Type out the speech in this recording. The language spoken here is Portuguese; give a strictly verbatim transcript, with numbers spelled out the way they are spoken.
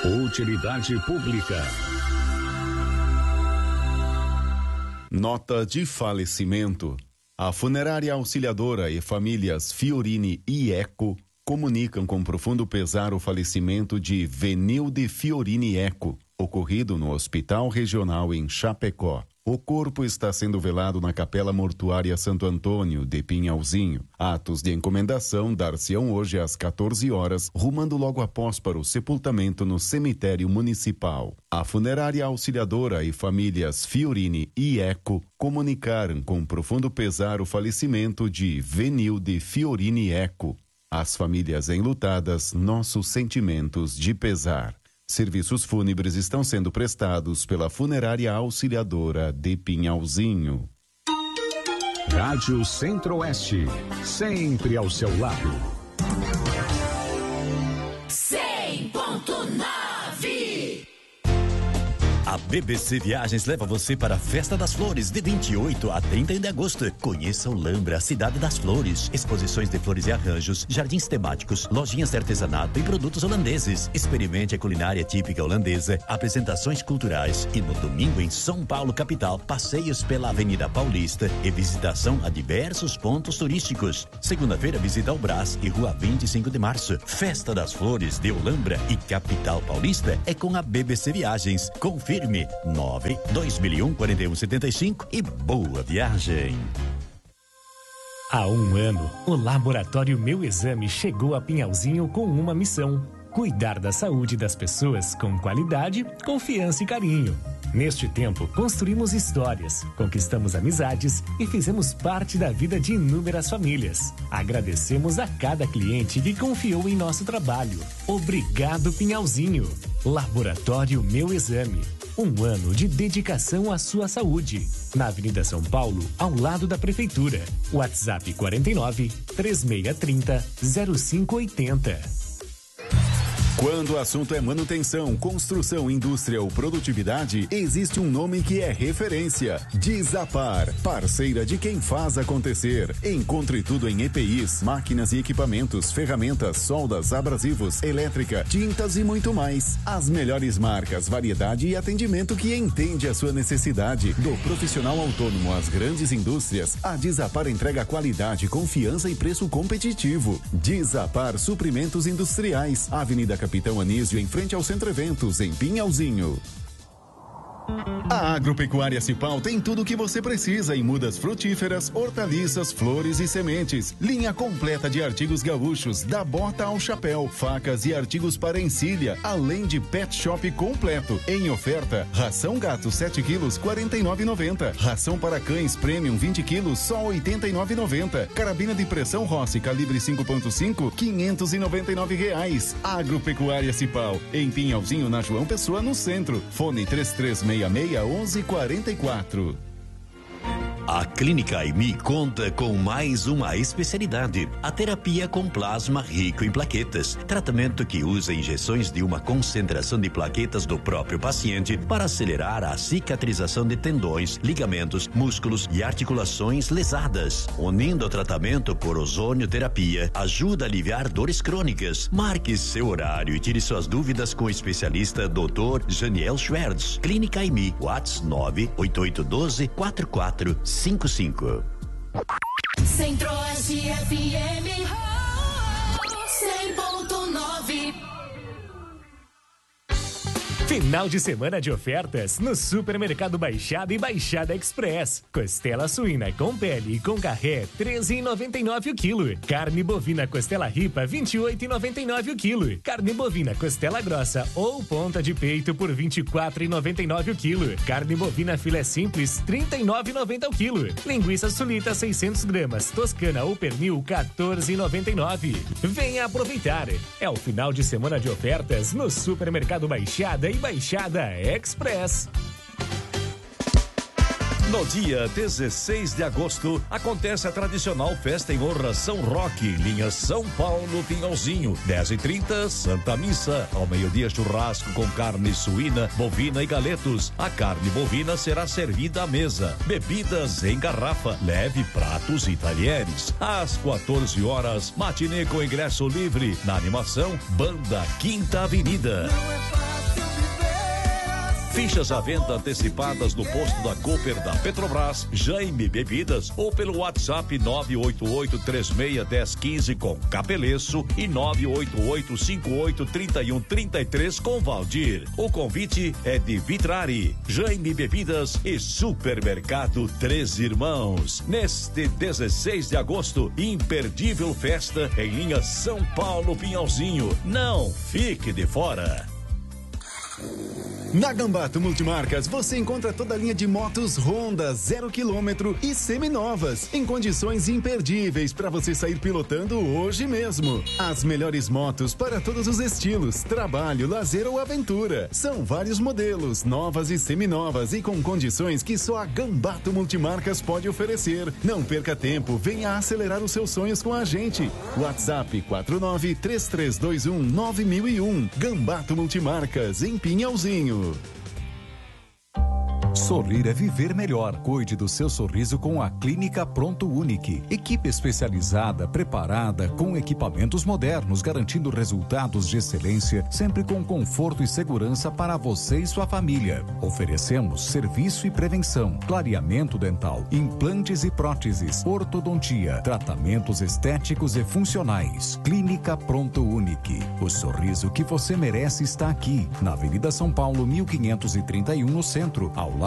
Utilidade pública. Nota de falecimento. A Funerária Auxiliadora e Famílias Fiorini e Eco comunicam com profundo pesar o falecimento de Venilde Fiorini Eco, ocorrido no Hospital Regional em Chapecó. O corpo está sendo velado na Capela Mortuária Santo Antônio, de Pinhalzinho. Atos de encomendação dar-se-ão hoje às quatorze horas, rumando logo após para o sepultamento no cemitério municipal. A Funerária Auxiliadora e Famílias Fiorini e Eco comunicaram com profundo pesar o falecimento de Venilde Fiorini Eco. Às famílias enlutadas, nossos sentimentos de pesar. Serviços fúnebres estão sendo prestados pela Funerária Auxiliadora de Pinhalzinho. Rádio Centro-Oeste, sempre ao seu lado. cem ponto nove. A B B C Viagens leva você para a Festa das Flores, de vinte e oito a trinta de agosto. Conheça o Lambra, a cidade das flores. Exposições de flores e arranjos, jardins temáticos, lojinhas de artesanato e produtos holandeses. Experimente a culinária típica holandesa, apresentações culturais e no domingo em São Paulo, capital, passeios pela Avenida Paulista e visitação a diversos pontos turísticos. Segunda-feira, visita ao Brás e Rua vinte e cinco de março. Festa das Flores de Olambra e capital paulista é com a B B C Viagens. Confirme nove dois mil e um, quarenta e um, setenta e cinco e boa viagem. Há um ano, o Laboratório Meu Exame chegou a Pinhalzinho com uma missão: cuidar da saúde das pessoas com qualidade, confiança e carinho. Neste tempo, construímos histórias, conquistamos amizades e fizemos parte da vida de inúmeras famílias. Agradecemos a cada cliente que confiou em nosso trabalho. Obrigado, Pinhalzinho. Laboratório Meu Exame. Um ano de dedicação à sua saúde. Na Avenida São Paulo, ao lado da Prefeitura. WhatsApp quarenta e nove, três seis três zero, zero cinco oito zero. Quando o assunto é manutenção, construção, indústria ou produtividade, existe um nome que é referência: Desapar, parceira de quem faz acontecer. Encontre tudo em E P Is, máquinas e equipamentos, ferramentas, soldas, abrasivos, elétrica, tintas e muito mais. As melhores marcas, variedade e atendimento que entende a sua necessidade. Do profissional autônomo às grandes indústrias, a Desapar entrega qualidade, confiança e preço competitivo. Desapar Suprimentos Industriais, Avenida Capitão Anísio, em frente ao Centro Eventos, em Pinhalzinho. A Agropecuária Cipal tem tudo o que você precisa em mudas frutíferas, hortaliças, flores e sementes. Linha completa de artigos gaúchos, da bota ao chapéu, facas e artigos para encilha, além de pet shop completo. Em oferta, ração gato sete quilos, quarenta e nove reais e noventa centavos. Ração para cães premium vinte quilos, só oitenta e nove reais e noventa centavos. Carabina de pressão Rossi calibre cinco ponto cinco, quinhentos e noventa e nove reais. Agropecuária Cipal, em Pinhalzinho, na João Pessoa, no centro. Fone três três seis seis, onze quarenta e quatro. A Clínica Aimi conta com mais uma especialidade: a terapia com plasma rico em plaquetas. Tratamento que usa injeções de uma concentração de plaquetas do próprio paciente para acelerar a cicatrização de tendões, ligamentos, músculos e articulações lesadas. Unindo o tratamento por ozonioterapia, ajuda a aliviar dores crônicas. Marque seu horário e tire suas dúvidas com o especialista doutor Janiel Schwertz. Clínica Aimi, WhatsApp nove oito oito um dois, quatro quatro cinco cinco. Centro-Oeste F M cem ponto nove. Final de semana de ofertas no Supermercado Baixada e Baixada Express. Costela suína com pele e com carré, treze reais e noventa e nove centavos o quilo. Carne bovina costela ripa, vinte e oito reais e noventa e nove centavos o quilo. Carne bovina costela grossa ou ponta de peito por vinte e quatro reais e noventa e nove centavos o quilo. Carne bovina filé simples, trinta e nove reais e noventa centavos o quilo. Linguiça sulita seiscentos gramas, toscana ou pernil, quatorze reais e noventa e nove centavos. Venha aproveitar. É o final de semana de ofertas no Supermercado Baixada e Baixada Express. No dia dezesseis de agosto, acontece a tradicional festa em honra São Roque, linha São Paulo Pinhalzinho. dez e trinta, Santa Missa. Ao meio-dia, churrasco com carne suína, bovina e galetos. A carne bovina será servida à mesa. Bebidas em garrafa. Leve pratos e talheres. Às quatorze horas, matinê com ingresso livre. Na animação, Banda Quinta Avenida. Não é fácil Fichas à venda antecipadas no posto da Cooper da Petrobras, Jaime Bebidas ou pelo WhatsApp nove oito oito três seis um zero um cinco com Capeleço e nove oito oito cinco oito três um três três com Valdir. O convite é de Vitrari, Jaime Bebidas e Supermercado Três Irmãos. Neste dezesseis de agosto, imperdível festa em linha São Paulo Pinhalzinho. Não fique de fora. Na Gambato Multimarcas você encontra toda a linha de motos Honda zero quilômetro e seminovas em condições imperdíveis para você sair pilotando hoje mesmo. As melhores motos para todos os estilos, trabalho, lazer ou aventura. São vários modelos, novas e seminovas e com condições que só a Gambato Multimarcas pode oferecer. Não perca tempo, venha acelerar os seus sonhos com a gente. WhatsApp quatro nove três três dois um nove mil e um. Gambato Multimarcas em Pinhalzinho. Sorrir é viver melhor. Cuide do seu sorriso com a Clínica Pronto Unique. Equipe especializada, preparada, com equipamentos modernos, garantindo resultados de excelência, sempre com conforto e segurança para você e sua família. Oferecemos serviço e prevenção, clareamento dental, implantes e próteses, ortodontia, tratamentos estéticos e funcionais. Clínica Pronto Unique. O sorriso que você merece está aqui, na Avenida São Paulo, mil quinhentos e trinta e um, no centro, ao lado